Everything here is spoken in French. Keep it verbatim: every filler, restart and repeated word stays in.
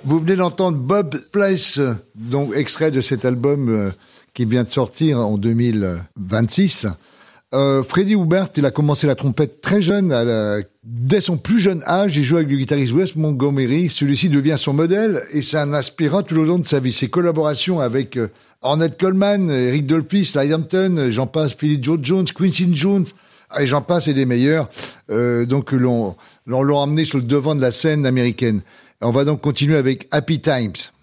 Vous venez d'entendre Bob Place, donc extrait de cet album euh, qui vient de sortir en deux mille vingt-six. Euh, Freddie Hubbard, il a commencé la trompette très jeune, à la... dès son plus jeune âge, il joue avec le guitariste Wes Montgomery. Celui-ci devient son modèle et c'est un inspirant tout au long de sa vie. Ses collaborations avec euh, Ornette Coleman, Eric Dolphy, Slide Hampton, j'en passe, Philly Joe Jones, Quincy Jones, et j'en passe, et des meilleurs. Euh, donc l'on, l'on l'a emmené sur le devant de la scène américaine. On va donc continuer avec Happy Times.